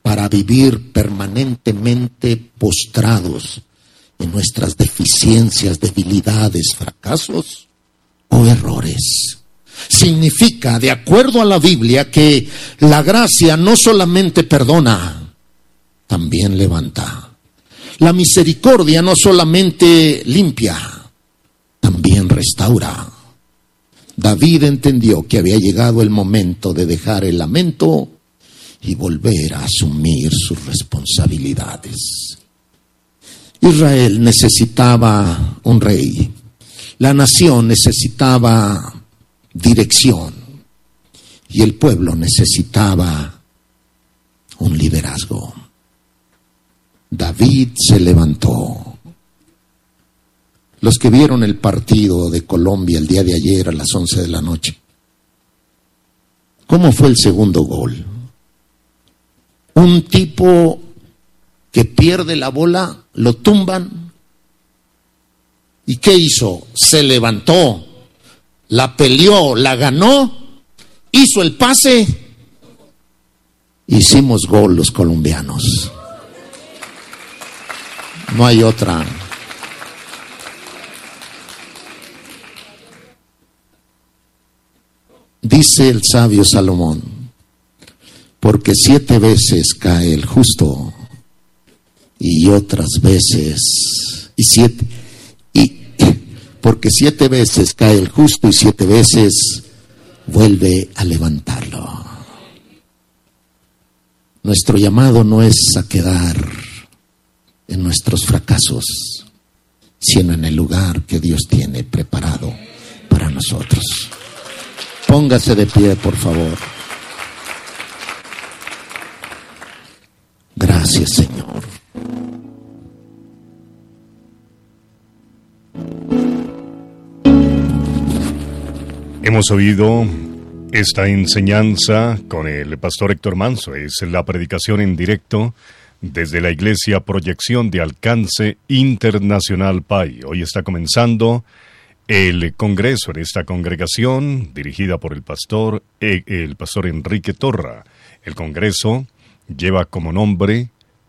para vivir permanentemente postrados en nuestras deficiencias, debilidades, fracasos o errores. Significa, de acuerdo a la Biblia, que la gracia no solamente perdona, también levanta. La misericordia no solamente limpia, también restaura. David entendió que había llegado el momento de dejar el lamento y volver a asumir sus responsabilidades. Israel necesitaba un rey. La nación necesitaba dirección. Y el pueblo necesitaba un liderazgo. David se levantó. Los que vieron el partido de Colombia el día de ayer a las 11 de la noche, ¿cómo fue el segundo gol? Un tipo que pierde la bola, lo tumban. ¿Y qué hizo? Se levantó, la peleó, la ganó, hizo el pase. Hicimos gol los colombianos. No hay otra. Dice el sabio Salomón, porque 7 veces cae el justo y otras veces, porque 7 veces cae el justo y 7 veces vuelve a levantarlo. Nuestro llamado no es a quedar en nuestros fracasos, sino en el lugar que Dios tiene preparado para nosotros. Póngase de pie, por favor. Gracias, Señor. Hemos oído esta enseñanza con el pastor Héctor Manso. Es la predicación en directo desde la Iglesia Proyección de Alcance Internacional PAI. Hoy está comenzando el congreso en esta congregación dirigida por el pastor Enrique Torra. El congreso lleva como nombre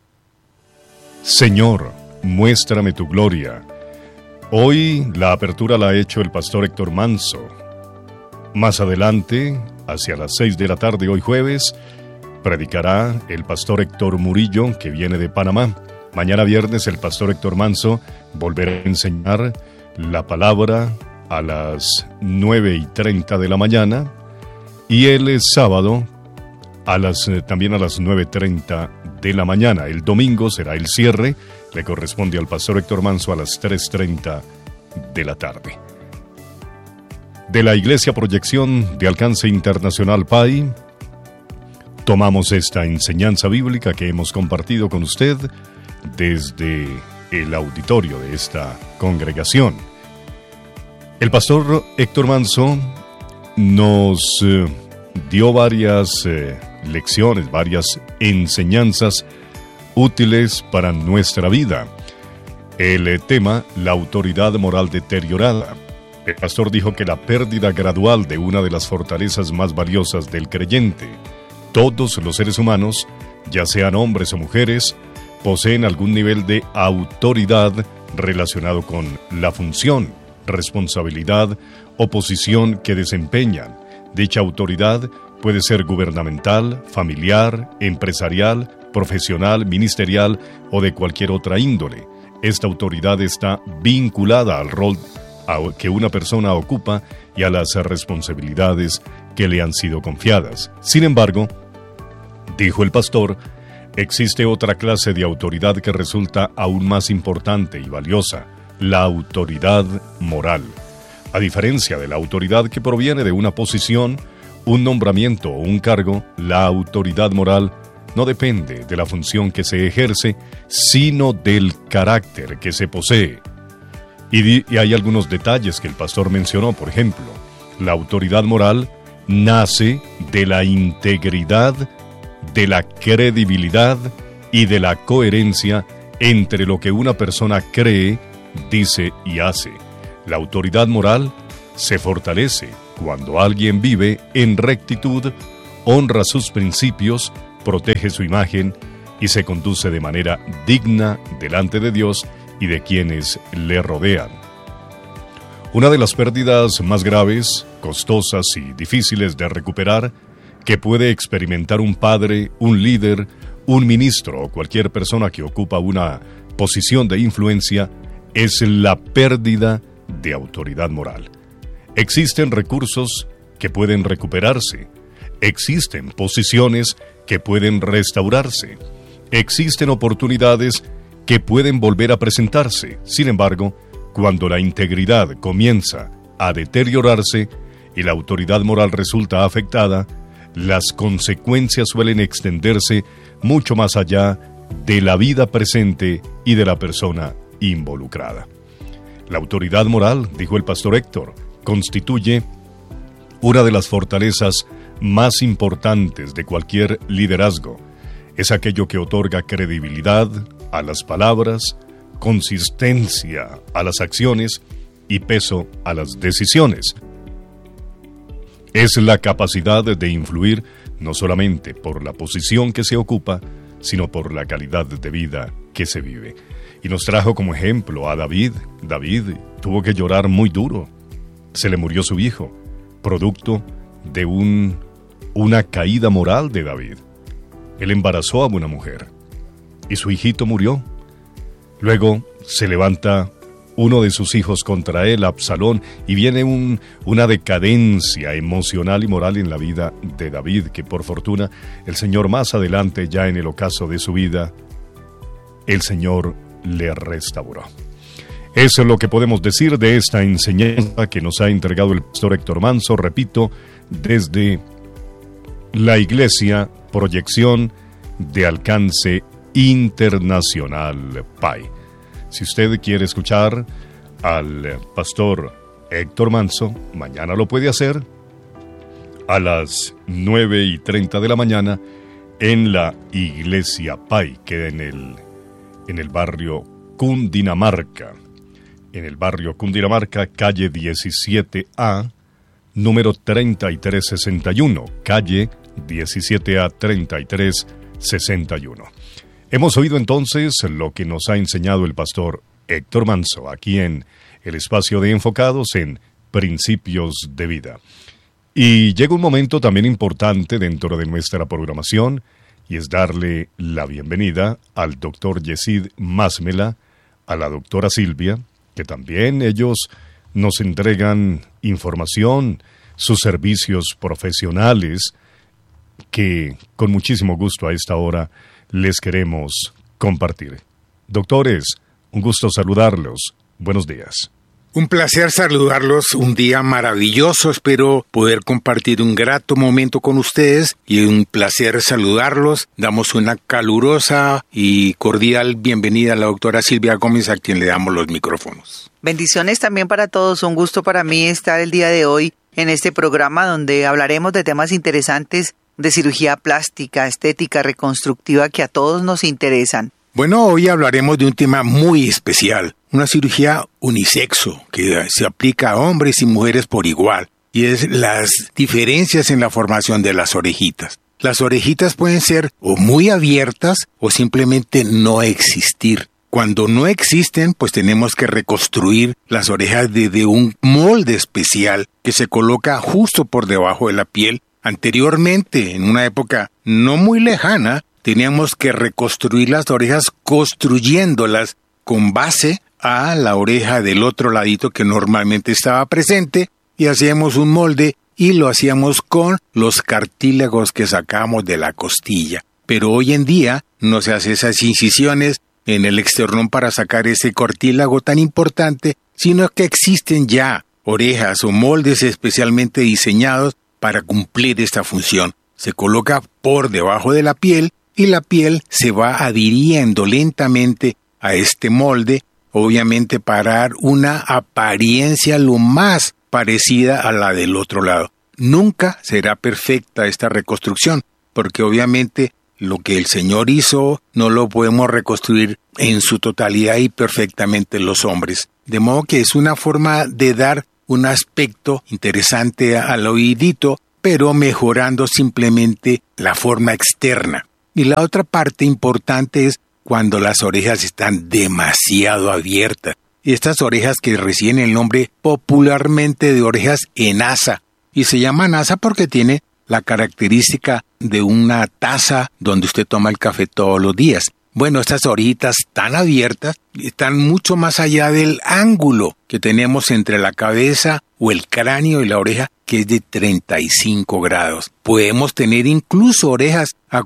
Señor, muéstrame tu gloria. Hoy la apertura la ha hecho el pastor Héctor Manso. Más adelante, hacia las 6 de la tarde, hoy jueves, predicará el pastor Héctor Murillo, que viene de Panamá. Mañana viernes el pastor Héctor Manso volverá a enseñar la palabra a las 9:30 de la mañana y el sábado también a las 9:30 de la mañana. El domingo será el cierre, le corresponde al pastor Héctor Manso a las 3:30 de la tarde. De la Iglesia Proyección de Alcance Internacional PAI, tomamos esta enseñanza bíblica que hemos compartido con usted desde el auditorio de esta congregación. El pastor Héctor Manso nos dio varias lecciones, varias enseñanzas útiles para nuestra vida. El tema, la autoridad moral deteriorada. El pastor dijo que la pérdida gradual de una de las fortalezas más valiosas del creyente. Todos los seres humanos, ya sean hombres o mujeres, poseen algún nivel de autoridad relacionado con la función, responsabilidad o posición que desempeñan. Dicha autoridad puede ser gubernamental, familiar, empresarial, profesional, ministerial o de cualquier otra índole. Esta autoridad está vinculada al rol que una persona ocupa y a las responsabilidades que le han sido confiadas. Sin embargo, dijo el pastor, existe otra clase de autoridad que resulta aún más importante y valiosa, la autoridad moral. A diferencia de la autoridad que proviene de una posición, un nombramiento o un cargo, la autoridad moral no depende de la función que se ejerce, sino del carácter que se posee. Y hay algunos detalles que el pastor mencionó. Por ejemplo, la autoridad moral nace de la integridad, de la credibilidad y de la coherencia entre lo que una persona cree, dice y hace. La autoridad moral se fortalece cuando alguien vive en rectitud, honra sus principios, protege su imagen y se conduce de manera digna delante de Dios y de quienes le rodean. Una de las pérdidas más graves, costosas y difíciles de recuperar que puede experimentar un padre, un líder, un ministro o cualquier persona que ocupa una posición de influencia es la pérdida de autoridad moral. Existen recursos que pueden recuperarse, existen posiciones que pueden restaurarse, existen oportunidades que pueden volver a presentarse. Sin embargo, cuando la integridad comienza a deteriorarse y la autoridad moral resulta afectada, las consecuencias suelen extenderse mucho más allá de la vida presente y de la persona involucrada. La autoridad moral, dijo el pastor Héctor, constituye una de las fortalezas más importantes de cualquier liderazgo. Es aquello que otorga credibilidad a las palabras, consistencia a las acciones y peso a las decisiones. Es la capacidad de influir no solamente por la posición que se ocupa, sino por la calidad de vida que se vive. Y nos trajo como ejemplo a David. David tuvo que llorar muy duro. Se le murió su hijo, producto de una caída moral de David. Él embarazó a una mujer y su hijito murió. Luego se levanta uno de sus hijos contra él, Absalón, y viene una decadencia emocional y moral en la vida de David, que por fortuna el Señor más adelante, ya en el ocaso de su vida, el Señor le restauró. Eso es lo que podemos decir de esta enseñanza que nos ha entregado el pastor Héctor Manso, repito, desde la Iglesia Proyección de Alcance Internacional PAI. Si usted quiere escuchar al pastor Héctor Manso, mañana lo puede hacer a las 9:30 de la mañana en la Iglesia PAI, que en el barrio Cundinamarca. En el barrio Cundinamarca, calle 17A, número 3361, calle 17A 3361. Hemos oído entonces lo que nos ha enseñado el pastor Héctor Manso, aquí en el espacio de Enfocados en Principios de Vida. Y llega un momento también importante dentro de nuestra programación, y es darle la bienvenida al doctor Yesid Másmela, a la doctora Silvia, que también ellos nos entregan información, sus servicios profesionales, que con muchísimo gusto a esta hora les queremos compartir. Doctores, un gusto saludarlos. Buenos días. Un placer saludarlos, un día maravilloso, espero poder compartir un grato momento con ustedes y un placer saludarlos. Damos una calurosa y cordial bienvenida a la doctora Silvia Gómez, a quien le damos los micrófonos. Bendiciones también para todos, un gusto para mí estar el día de hoy en este programa donde hablaremos de temas interesantes de cirugía plástica, estética, reconstructiva que a todos nos interesan. Bueno, hoy hablaremos de un tema muy especial, una cirugía unisexo que se aplica a hombres y mujeres por igual, y es las diferencias en la formación de las orejitas. Las orejitas pueden ser o muy abiertas o simplemente no existir. Cuando no existen, pues tenemos que reconstruir las orejas desde un molde especial que se coloca justo por debajo de la piel. Anteriormente, en una época no muy lejana, teníamos que reconstruir las orejas construyéndolas con base a la oreja del otro ladito que normalmente estaba presente, y hacíamos un molde y lo hacíamos con los cartílagos que sacamos de la costilla. Pero hoy en día no se hace esas incisiones en el esternón para sacar ese cartílago tan importante, sino que existen ya orejas o moldes especialmente diseñados para cumplir esta función. Se coloca por debajo de la piel y la piel se va adhiriendo lentamente a este molde, obviamente para dar una apariencia lo más parecida a la del otro lado. Nunca será perfecta esta reconstrucción, porque obviamente lo que el Señor hizo no lo podemos reconstruir en su totalidad y perfectamente los hombres. De modo que es una forma de dar un aspecto interesante al oídito, pero mejorando simplemente la forma externa. Y la otra parte importante es cuando las orejas están demasiado abiertas. Estas orejas que reciben el nombre popularmente de orejas en asa. Y se llaman asa porque tiene la característica de una taza donde usted toma el café todos los días. Bueno, estas orejitas tan abiertas están mucho más allá del ángulo que tenemos entre la cabeza o el cráneo y la oreja, que es de 35 grados. Podemos tener incluso orejas a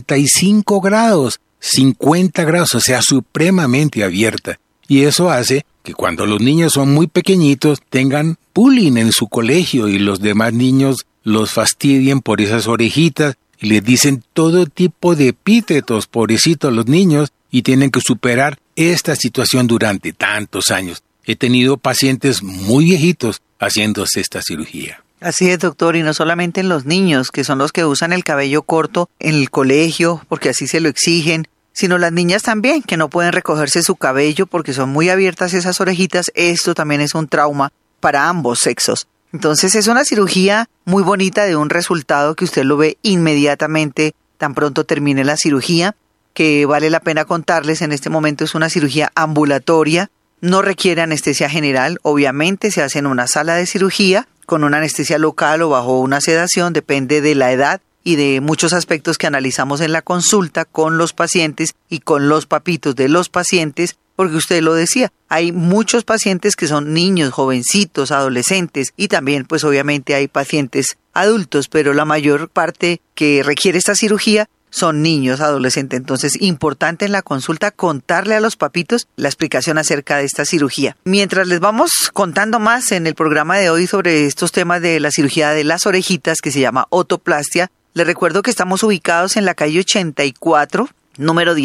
45 grados, 50 grados, o sea, supremamente abiertas. Y eso hace que cuando los niños son muy pequeñitos tengan bullying en su colegio y los demás niños los fastidien por esas orejitas y les dicen todo tipo de epítetos, pobrecitos los niños, y tienen que superar esta situación durante tantos años. He tenido pacientes muy viejitos haciéndose esta cirugía. Así es, doctor, y no solamente en los niños, que son los que usan el cabello corto en el colegio, porque así se lo exigen, sino las niñas también, que no pueden recogerse su cabello porque son muy abiertas esas orejitas. Esto también es un trauma para ambos sexos. Entonces es una cirugía muy bonita de un resultado que usted lo ve inmediatamente, tan pronto termine la cirugía, que vale la pena contarles. En este momento es una cirugía ambulatoria, no requiere anestesia general, obviamente se hace en una sala de cirugía, con una anestesia local o bajo una sedación, depende de la edad y de muchos aspectos que analizamos en la consulta con los pacientes y con los papitos de los pacientes, porque usted lo decía, hay muchos pacientes que son niños, jovencitos, adolescentes, y también pues obviamente hay pacientes adultos, pero la mayor parte que requiere esta cirugía son niños, adolescentes. Entonces, importante en la consulta contarle a los papitos la explicación acerca de esta cirugía. Mientras les vamos contando más en el programa de hoy sobre estos temas de la cirugía de las orejitas, que se llama otoplastia, les recuerdo que estamos ubicados en la calle 84, número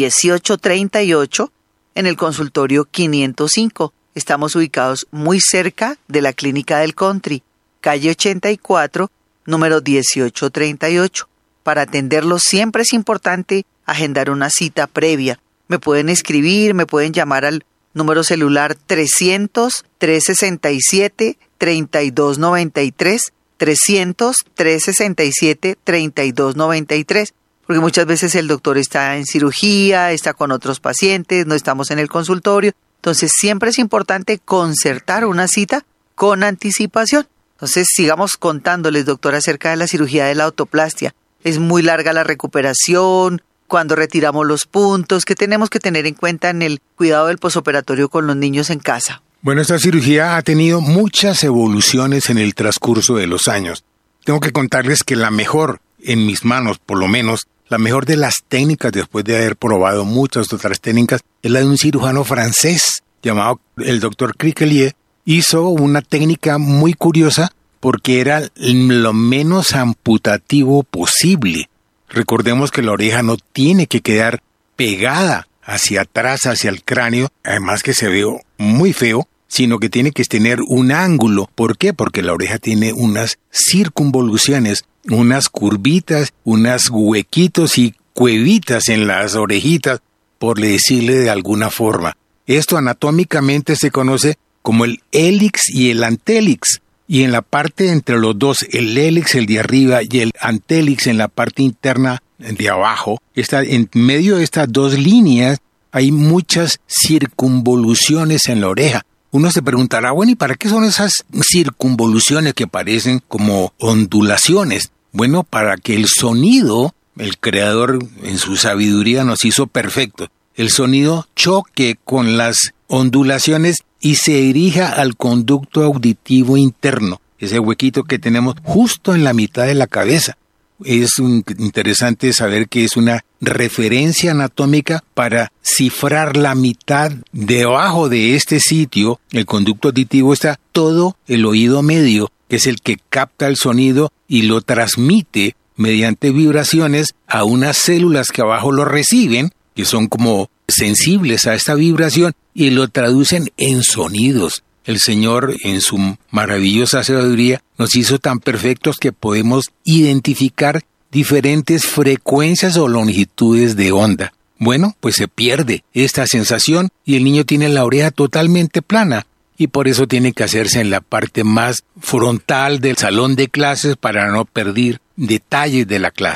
1838, en el consultorio 505. Estamos ubicados muy cerca de la Clínica del Country, calle 84, número 1838. Para atenderlos siempre es importante agendar una cita previa. Me pueden escribir, me pueden llamar al número celular 300-367-3293, 300-367-3293, porque muchas veces el doctor está en cirugía, está con otros pacientes, no estamos en el consultorio. Entonces siempre es importante concertar una cita con anticipación. Entonces sigamos contándoles, doctor, acerca de la cirugía de la autoplastia. Es muy larga la recuperación, cuando retiramos los puntos, ¿qué tenemos que tener en cuenta en el cuidado del posoperatorio con los niños en casa? Bueno, esta cirugía ha tenido muchas evoluciones en el transcurso de los años. Tengo que contarles que la mejor, en mis manos por lo menos, la mejor de las técnicas, después de haber probado muchas otras técnicas, es la de un cirujano francés llamado el doctor Criquelier. Hizo una técnica muy curiosa porque era lo menos amputativo posible. Recordemos que la oreja no tiene que quedar pegada hacia atrás, hacia el cráneo, además que se ve muy feo, sino que tiene que tener un ángulo. ¿Por qué? Porque la oreja tiene unas circunvoluciones, unas curvitas, unos huequitos y cuevitas en las orejitas, por decirle de alguna forma. Esto anatómicamente se conoce como el hélix y el antélix. Y en la parte entre los dos, el hélix, el de arriba, y el antélix en la parte interna de abajo, en medio de estas dos líneas hay muchas circunvoluciones en la oreja. Uno se preguntará, bueno, ¿y para qué son esas circunvoluciones que parecen como ondulaciones? Bueno, para que el sonido, el creador en su sabiduría nos hizo perfecto, el sonido choque con las ondulaciones y se dirija al conducto auditivo interno, ese huequito que tenemos justo en la mitad de la cabeza. Es interesante saber que es una referencia anatómica para cifrar la mitad. Debajo de este sitio, el conducto auditivo, está todo el oído medio, que es el que capta el sonido y lo transmite mediante vibraciones a unas células que abajo lo reciben, que son como sensibles a esta vibración, y lo traducen en sonidos. El Señor, en su maravillosa sabiduría, nos hizo tan perfectos que podemos identificar diferentes frecuencias o longitudes de onda. Bueno, pues se pierde esta sensación y el niño tiene la oreja totalmente plana, y por eso tiene que hacerse en la parte más frontal del salón de clases para no perder detalles de la clase.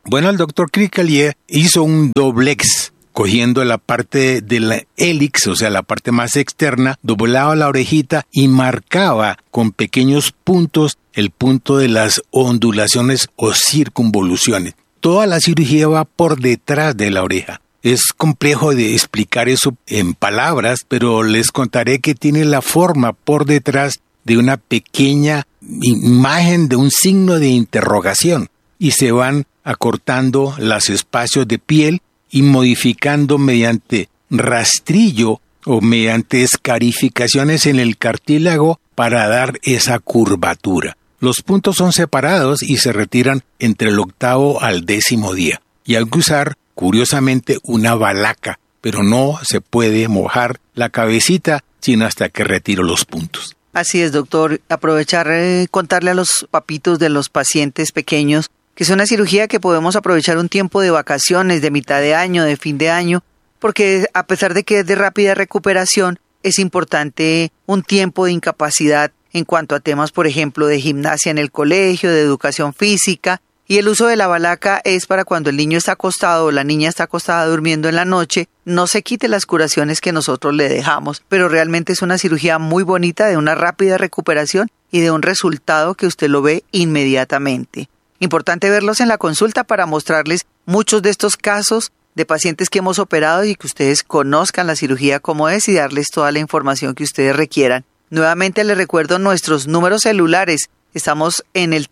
Bueno, el doctor Cricalier hizo un doblex, cogiendo la parte de la hélix, o sea, la parte más externa, doblaba la orejita y marcaba con pequeños puntos el punto de las ondulaciones o circunvoluciones. Toda la cirugía va por detrás de la oreja. Es complejo de explicar eso en palabras, pero les contaré que tiene la forma por detrás de una pequeña imagen de un signo de interrogación y se van acortando los espacios de piel y modificando mediante rastrillo o mediante escarificaciones en el cartílago para dar esa curvatura. Los puntos son separados y se retiran entre el 8º al 10º día. Y hay que usar, curiosamente, una balaca, pero no se puede mojar la cabecita sino hasta que retiro los puntos. Así es, doctor. Aprovechar, contarle a los papitos de los pacientes pequeños que es una cirugía que podemos aprovechar un tiempo de vacaciones, de mitad de año, de fin de año, porque a pesar de que es de rápida recuperación, es importante un tiempo de incapacidad en cuanto a temas, por ejemplo, de gimnasia en el colegio, de educación física, y el uso de la balaca es para cuando el niño está acostado o la niña está acostada durmiendo en la noche, no se quite las curaciones que nosotros le dejamos, pero realmente es una cirugía muy bonita de una rápida recuperación y de un resultado que usted lo ve inmediatamente. Importante verlos en la consulta para mostrarles muchos de estos casos de pacientes que hemos operado y que ustedes conozcan la cirugía como es y darles toda la información que ustedes requieran. Nuevamente les recuerdo nuestros números celulares. Estamos en el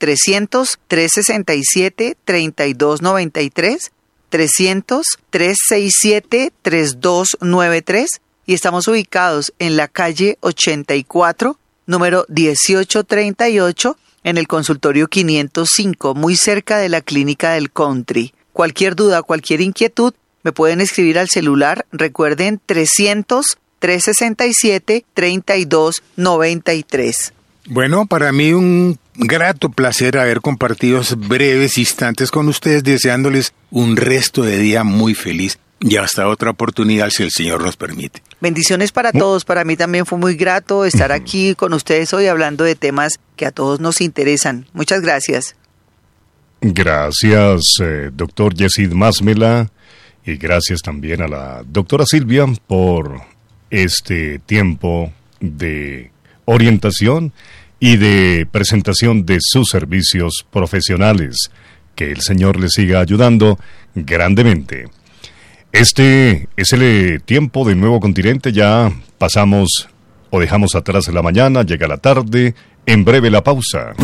300-367-3293, 300-367-3293 y estamos ubicados en la calle 84, número 1838, en el consultorio 505, muy cerca de la clínica del Country. Cualquier duda, cualquier inquietud, me pueden escribir al celular. Recuerden, 300-367-3293. Bueno, para mí un grato placer haber compartido esos breves instantes con ustedes, deseándoles un resto de día muy feliz y hasta otra oportunidad si el Señor nos permite. Bendiciones para todos. Para mí también fue muy grato estar aquí con ustedes hoy hablando de temas que a todos nos interesan. Muchas gracias. Gracias, doctor Yesid Másmela, y gracias también a la doctora Silvia por este tiempo de orientación y de presentación de sus servicios profesionales. Que el Señor les siga ayudando grandemente. Este es el tiempo de Nuevo Continente. Ya pasamos o dejamos atrás la mañana, llega la tarde, en breve la pausa.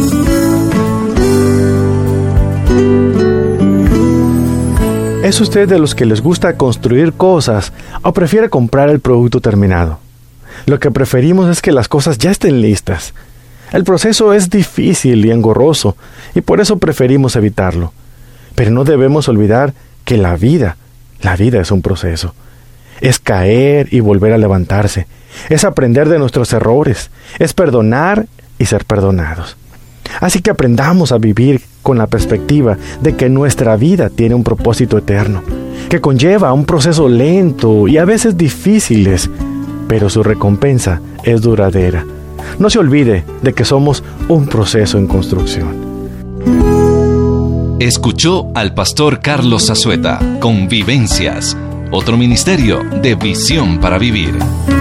¿Es usted de los que les gusta construir cosas o prefiere comprar el producto terminado? Lo que preferimos es que las cosas ya estén listas. El proceso es difícil y engorroso y por eso preferimos evitarlo. Pero no debemos olvidar que la vida es un proceso. Es caer y volver a levantarse. Es aprender de nuestros errores. Es perdonar y ser perdonados. Así que aprendamos a vivir con la perspectiva de que nuestra vida tiene un propósito eterno, que conlleva un proceso lento y a veces difíciles, pero su recompensa es duradera. No se olvide de que somos un proceso en construcción. Escuchó al pastor Carlos Azueta con Vivencias, otro ministerio de visión para vivir.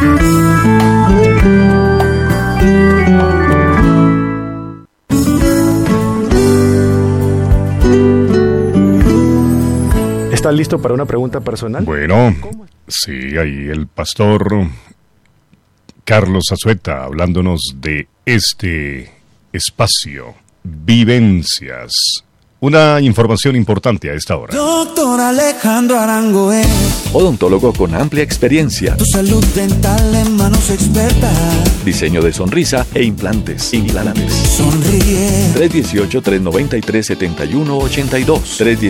¿Está listo para una pregunta personal? Bueno, sí, ahí el pastor Carlos Azueta hablándonos de este espacio, Vivencias. Una información importante a esta hora. Doctor Alejandro Arango es odontólogo con amplia experiencia. Tu salud dental en manos expertas. Diseño de sonrisa e implantes. Sonríe. 318-393-7182.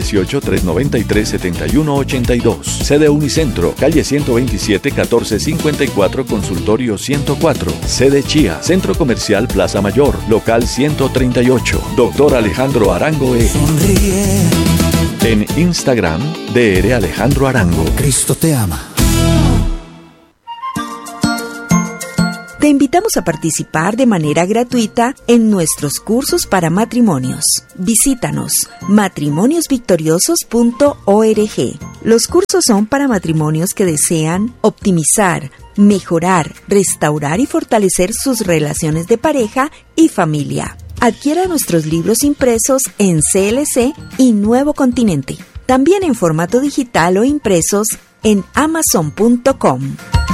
318-393-7182. Sede Unicentro, calle 127, 1454, consultorio 104. Sede Chía, Centro Comercial Plaza Mayor, local 138. Doctor Alejandro Arango es. Sonríe. En Instagram, Dr. Alejandro Arango. Cristo te ama. Te invitamos a participar de manera gratuita en nuestros cursos para matrimonios. Visítanos matrimoniosvictoriosos.org. Los cursos son para matrimonios que desean optimizar, mejorar, restaurar y fortalecer sus relaciones de pareja y familia. Adquiera nuestros libros impresos en CLC y Nuevo Continente. También en formato digital o impresos en Amazon.com.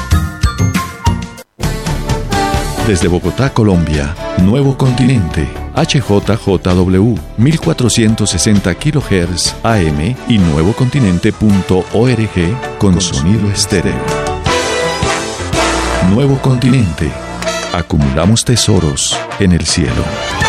Desde Bogotá, Colombia, Nuevo Continente, HJJW, 1460 kHz AM y nuevocontinente.org con sonido estéreo. Nuevo Continente. Acumulamos tesoros en el cielo.